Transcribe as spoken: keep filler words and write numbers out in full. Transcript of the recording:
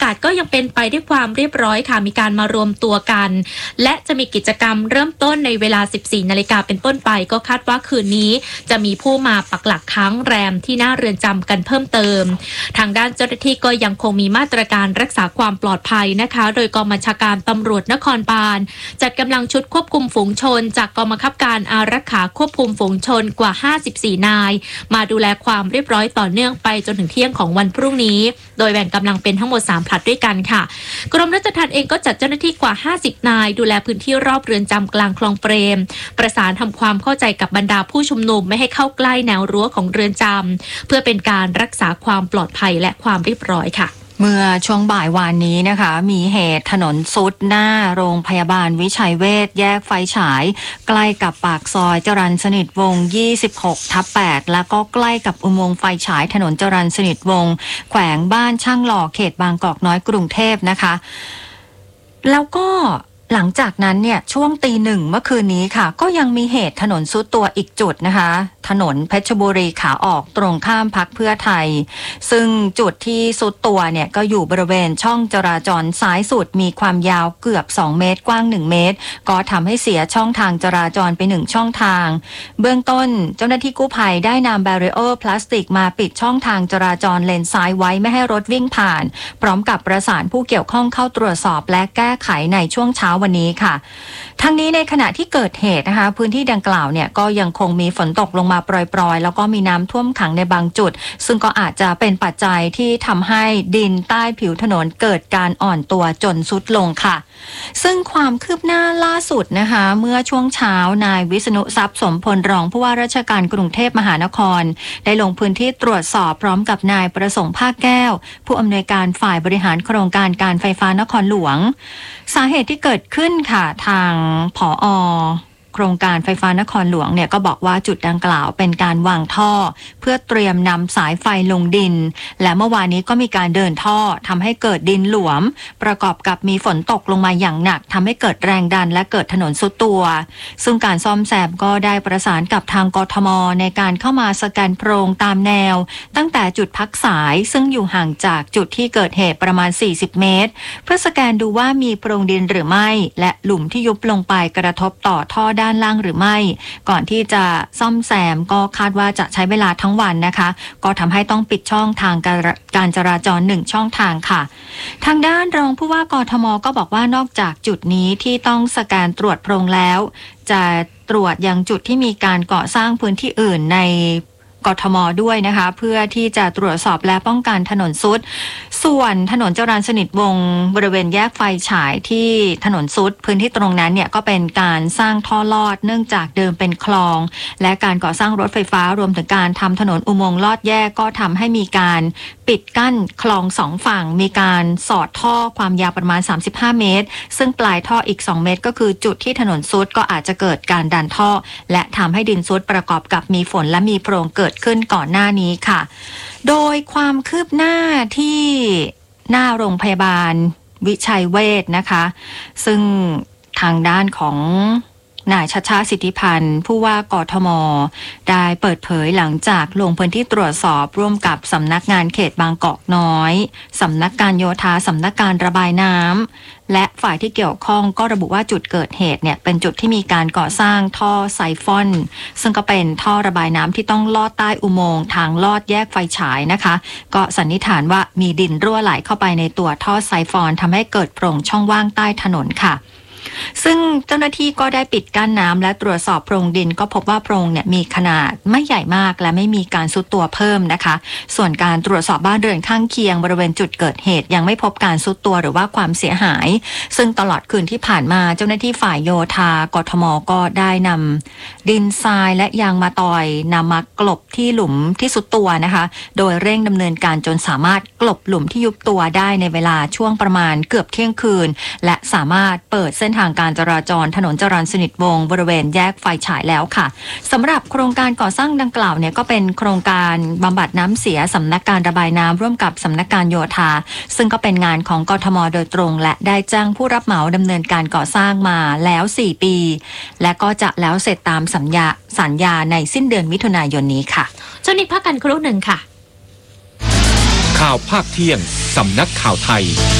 าศก็ยังเป็นไปด้วยความเรียบร้อยค่ะมีการมารวมตัวกันและจะมีกิจกรรมเริ่มต้นในเวลา สิบสี่นาฬิกาเป็นต้นไปก็คาดว่าคืนนี้จะมีผู้มาปักหลักค้างแรมที่หน้าเรือนจำกันเพิ่มเติมทางด้านเจ้าหน้าที่ก็ยังคงมีมาตรการรักษาความปลอดภัยนะคะโดยกองบัญชาการตำรวจนครบาลจัดกำลังชุดควบคุมฝูงชนจากกองบังคับการอารักขาควบคุมฝูงชนกว่าห้าสิบสี่นายมาดูแลความเรียบร้อยต่อเนื่องไปจนถึงเที่ยงของวันพรุ่งนี้โดยแบ่งกำลังเป็นทั้งหมดสามผลัดด้วยกันค่ะกรมราชทัณฑ์เองก็จัดเจ้าหน้าที่กว่าห้าสิบนายดูแลพื้นที่รอบเรือนจำกลางคลองเปรมประสานทำความเข้าใจกับบรรดาผู้ชุมนุมไม่ให้เข้าใกล้แนวรั้วของเรือนจำเพื่อเป็นการรักษาความปลอดภัยและความเรียบร้อยค่ะเมื่อช่วงบ่ายวานนี้นะคะมีเหตุถนนซุดหน้าโรงพยาบาลวิชัยเวชแยกไฟฉายใกล้กับปากซอยจรัญสนิทวงศ์ ยี่สิบหกทับแปด แล้วก็ใกล้กับอุโมงค์ไฟฉายถนนจรัญสนิทวงศ์แขวงบ้านช่างหล่อเขตบางกอกน้อยกรุงเทพนะคะแล้วก็หลังจากนั้นเนี่ยช่วงตีหนึ่งเมื่อคืนนี้ค่ะก็ยังมีเหตุถนนซุดตัวอีกจุดนะคะถนนเพชรบุรีขาออกตรงข้ามพรรคเพื่อไทยซึ่งจุดที่ซุดตัวเนี่ยก็อยู่บริเวณช่องจราจรซ้ายสุดมีความยาวเกือบสองเมตรกว้างหนึ่งเมตรก็ทำให้เสียช่องทางจราจรไปหนึ่งช่องทางเบื้องต้นเจ้าหน้าที่กู้ภัยได้นำแบรีเออร์พลาสติกมาปิดช่องทางจราจรเลนซ้ายไว้ไม่ให้รถวิ่งผ่านพร้อมกับประสานผู้เกี่ยวข้องเข้าตรวจสอบและแก้ไขในช่วงเช้าวันนี้ค่ะทั้งนี้ในขณะที่เกิดเหตุนะคะพื้นที่ดังกล่าวเนี่ยก็ยังคงมีฝนตกลงมาโปรยๆแล้วก็มีน้ำท่วมขังในบางจุดซึ่งก็อาจจะเป็นปัจจัยที่ทำให้ดินใต้ผิวถนนเกิดการอ่อนตัวจนทรุดลงค่ะซึ่งความคืบหน้าล่าสุดนะคะเมื่อช่วงเช้านายวิษณุทรัพย์สมพลรองผู้ว่าราชการกรุงเทพมหานครได้ลงพื้นที่ตรวจสอบพร้อมกับนายประสงค์ภาคแก้วผู้อำนวยการฝ่ายบริหารโครงการการไฟฟ้านครหลวงสาเหตุที่เกิดขึ้นค่ะทางผอ.โครงการไฟฟ้านครหลวงเนี่ยก็บอกว่าจุดดังกล่าวเป็นการวางท่อเพื่อเตรียมนำสายไฟลงดินและเมื่อวานนี้ก็มีการเดินท่อทำให้เกิดดินหลวมประกอบกับมีฝนตกลงมาอย่างหนักทำให้เกิดแรงดันและเกิดถนนทรุดตัวซึ่งการซ่อมแซมก็ได้ประสานกับทางกทมในการเข้ามาสแกนโพรงตามแนวตั้งแต่จุดพักสายซึ่งอยู่ห่างจากจุดที่เกิดเหตุประมาณสี่สิบเมตรเพื่อสแกนดูว่ามีโพรงดินหรือไม่และหลุมที่ยุบลงไปกระทบต่อท่อด้านล่างหรือไม่ก่อนที่จะซ่อมแซมก็คาดว่าจะใช้เวลาทั้งวันนะคะก็ทำให้ต้องปิดช่องทางการจราจรหนึ่งช่องทางค่ะทางด้านรองผู้ว่ากทมก็บอกว่านอกจากจุดนี้ที่ต้องสแกนตรวจโพรงแล้วจะตรวจยังจุดที่มีการก่อสร้างพื้นที่อื่นในกทมด้วยนะคะเพื่อที่จะตรวจสอบและป้องกันถนนทรุดส่วนถนนจรัญสนิทวงศ์บริเวณแยกไฟฉายที่ถนนทรุดพื้นที่ตรงนั้นเนี่ยก็เป็นการสร้างท่อลอดเนื่องจากเดิมเป็นคลองและการก่อสร้างรถไฟฟ้ารวมถึงการทำถนนอุโมงค์ลอดแยกก็ทำให้มีการปิดกั้นคลองสองฝั่งมีการสอดท่อความยาวประมาณสามสิบห้าเมตรซึ่งปลายท่ออีกสองเมตรก็คือจุดที่ถนนทรุดก็อาจจะเกิดการดันท่อและทำให้ดินทรุดประกอบกับมีฝนและมีโพรงเกิดขึ้นก่อนหน้านี้ค่ะโดยความคืบหน้าที่หน้าโรงพยาบาลวิชัยเวชนะคะซึ่งทางด้านของนายชัชชาติสิทธิพันธ์ผู้ว่ากทมได้เปิดเผยหลังจากลงพื้นที่ตรวจสอบร่วมกับสำนักงานเขตบางกอกน้อยสำนักการโยธาสำนักการระบายน้ำและฝ่ายที่เกี่ยวข้องก็ระบุว่าจุดเกิดเหตุเนี่ยเป็นจุดที่มีการก่อสร้างท่อไซฟอนซึ่งก็เป็นท่อระบายน้ำที่ต้องลอดใต้อุโมงค์ทางลอดแยกไฟฉายนะคะก็สันนิษฐานว่ามีดินรั่วไหลเข้าไปในตัวท่อไซฟอนทำให้เกิดโพรงช่องว่างใต้ถนนค่ะซึ่งเจ้าหน้าที่ก็ได้ปิดกั้นน้ำและตรวจสอบโพรงดินก็พบว่าโพรงเนี่ยมีขนาดไม่ใหญ่มากและไม่มีการทรุดตัวเพิ่มนะคะส่วนการตรวจสอบบ้านเรือนข้างเคียงบริเวณจุดเกิดเหตุยังไม่พบการทรุดตัวหรือว่าความเสียหายซึ่งตลอดคืนที่ผ่านมาเจ้าหน้าที่ฝ่ายโยธากทมก็ได้นำดินทรายและยางมะตอยนำมากลบที่หลุมที่ทรุดตัวนะคะโดยเร่งดำเนินการจนสามารถกลบหลุมที่ยุบตัวได้ในเวลาช่วงประมาณเกือบเที่ยงคืนและสามารถเปิดเส้นทางการจราจรถนนจรัญสนิทวงศ์บริเวณแยกไฟฉายแล้วค่ะสำหรับโครงการก่อสร้างดังกล่าวเนี่ยก็เป็นโครงการบำบัดน้ำเสียสำนักการระบายน้ำร่วมกับสำนักการโยธาซึ่งก็เป็นงานของกทมโดยตรงและได้จ้างผู้รับเหมาดำเนินการก่อสร้างมาแล้วสี่ปีและก็จะแล้วเสร็จตามสัญญาสัญญาในสิ้นเดือนมิถุนายนนี้ค่ะช่วงนี้พักกันครู่หนึ่งค่ะข่าวภาคเที่ยงสำนักข่าวไทย